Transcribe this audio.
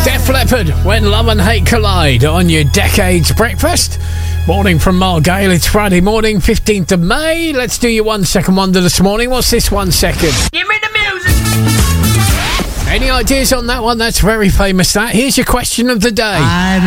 Def Leppard, When Love and Hate Collide on your Decades Breakfast. Morning from Mark Gale. It's Friday morning, 15th of May. Let's do your 1 second wonder this morning. What's this 1 second? Give me the music. Any ideas on that one? That's very famous. Here's your question of the day.